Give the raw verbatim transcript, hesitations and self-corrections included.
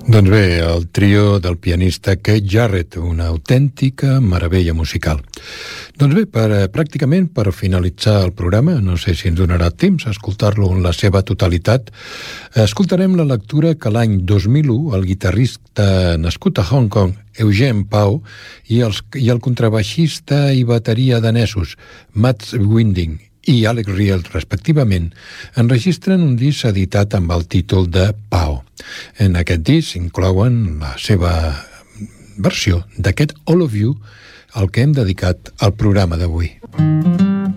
Doncs bé, el trio del pianista Keith Jarrett, una autèntica meravella musical. Doncs bé, per, pràcticament per finalitzar el programa, no sé si ens donarà temps a escoltar-lo en la seva totalitat, escoltarem la lectura que l'any dos mil u el guitarrista nascut a Hong Kong, Eugene Pao, i, els, i el contrabaixista i bateria danesos, Mats Winding i Alex Riel, respectivament, enregistren un disc editat amb el títol de Pao. En aquest disc inclouen la seva versió d'aquest All of You, al que hem dedicat al programa d'avui.